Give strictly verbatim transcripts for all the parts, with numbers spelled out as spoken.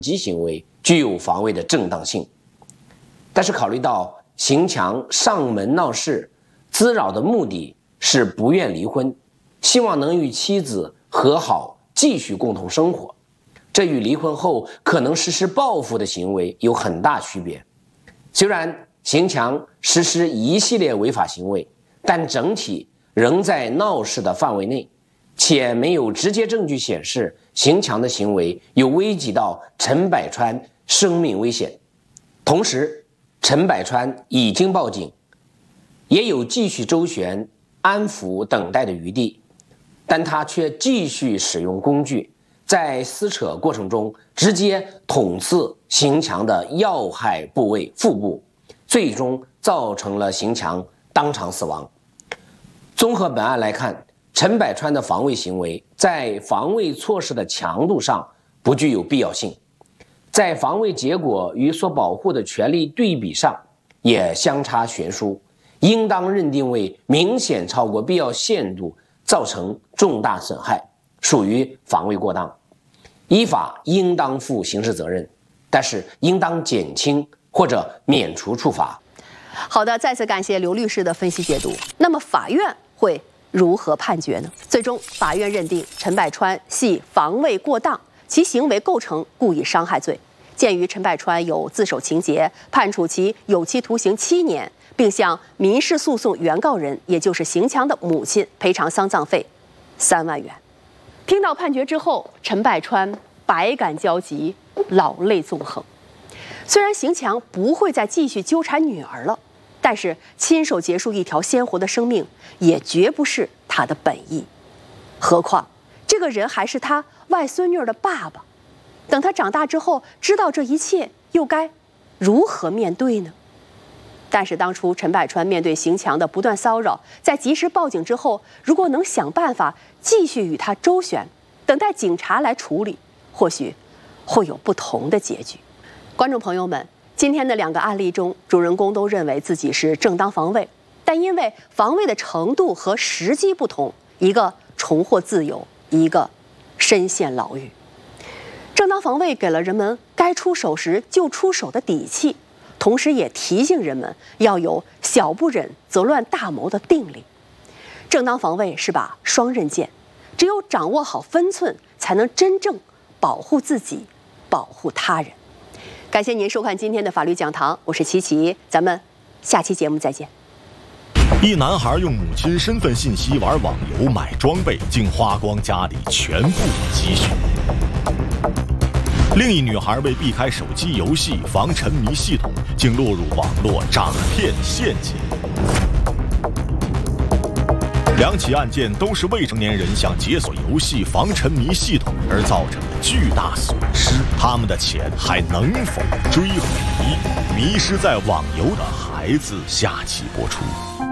击行为具有防卫的正当性。但是考虑到邢强上门闹事滋扰的目的是不愿离婚，希望能与妻子和好继续共同生活，这与离婚后可能实施报复的行为有很大区别。虽然邢强实施一系列违法行为，但整体仍在闹事的范围内，且没有直接证据显示邢强的行为有危及到陈百川生命危险。同时，陈百川已经报警，也有继续周旋、安抚等待的余地，但他却继续使用工具，在撕扯过程中直接捅刺邢强的要害部位腹部，最终造成了邢强当场死亡。综合本案来看，陈百川的防卫行为在防卫措施的强度上不具有必要性，在防卫结果与所保护的权利对比上也相差悬殊，应当认定为明显超过必要限度，造成重大损害，属于防卫过当，依法应当负刑事责任，但是应当减轻或者免除处罚。 好的，再次感谢刘律师的分析解读。那么法院会如何判决呢？最终，法院认定陈百川系防卫过当，其行为构成故意伤害罪。鉴于陈百川有自首情节，判处其有期徒刑七年，并向民事诉讼原告人，也就是邢强的母亲赔偿丧葬费三万元。听到判决之后，陈百川百感交集，老泪纵横。虽然邢强不会再继续纠缠女儿了，但是亲手结束一条鲜活的生命，也绝不是他的本意。何况，这个人还是他外孙女的爸爸。等他长大之后，知道这一切，又该如何面对呢？但是当初陈百川面对邢强的不断骚扰，在及时报警之后，如果能想办法继续与他周旋，等待警察来处理，或许会有不同的结局。观众朋友们，今天的两个案例中，主人公都认为自己是正当防卫，但因为防卫的程度和时机不同，一个重获自由，一个深陷牢狱。正当防卫给了人们该出手时就出手的底气，同时也提醒人们要有小不忍则乱大谋的定力。正当防卫是把双刃剑，只有掌握好分寸，才能真正保护自己，保护他人。感谢您收看今天的法律讲堂，我是琪琪，咱们下期节目再见。 一男孩用母亲身份信息玩网游买装备，竟花光家里全部积蓄。另一女孩为避开手机游戏防沉迷系统，竟落入网络诈骗陷阱。两起案件都是未成年人想解锁游戏防沉迷系统而造成的巨大损失，他们的钱还能否追回？迷失在网游的孩子下期播出。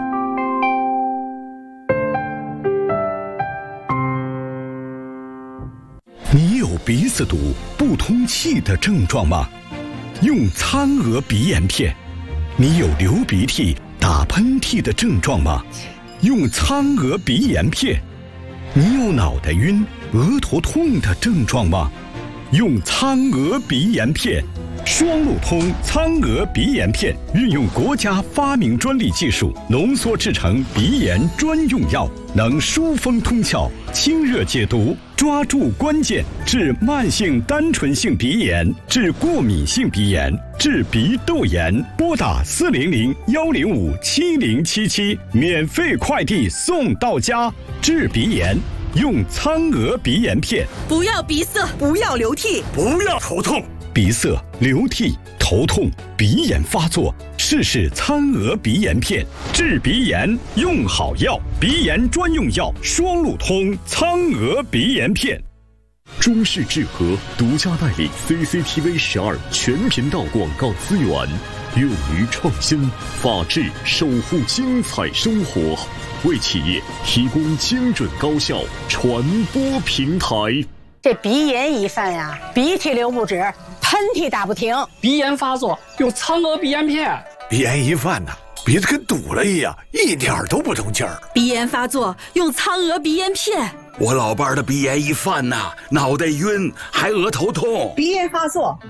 你有鼻子堵、不通气的症状吗？用苍娥鼻炎片。你有流鼻涕、打喷嚏的症状吗？用苍娥鼻炎片。你有脑袋晕、额头痛的症状吗？用苍娥鼻炎片。双路通苍娥鼻炎片运用国家发明专利技术，浓缩制成鼻炎专用药，能疏风通窍、清热解毒，抓住关键，治慢性单纯性鼻炎，治过敏性鼻炎，治鼻窦炎。拨打四零零幺零五七零七七，免费快递送到家。治鼻炎用苍娥鼻炎片。 不要鼻塞，不要流涕， 不要头痛。鼻塞、流涕、头痛、鼻炎发作，试试苍娥鼻炎片，治鼻炎用好药，鼻炎专用药双路通苍娥鼻炎片。 中视智和独家代理 C C T V 十二全频道广告资源，勇于创新，法治守护精彩生活，为企业提供精准高效传播平台。 这鼻炎一犯呀，鼻涕流不止，喷嚏打不停， 鼻炎发作用苍娥鼻炎片。 鼻炎一犯呐， 鼻子跟堵了一样，一点都不通气儿。 鼻炎发作用苍娥鼻炎片。 我老伴儿的鼻炎一犯呐，脑袋晕，还额头痛。 鼻炎发作